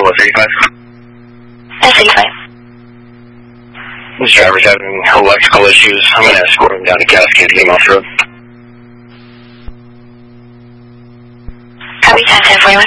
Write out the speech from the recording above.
35? That's 35. This driver's having electrical issues. I'm going to escort him down to Cascade to get him off the road. Copy 10-10-41.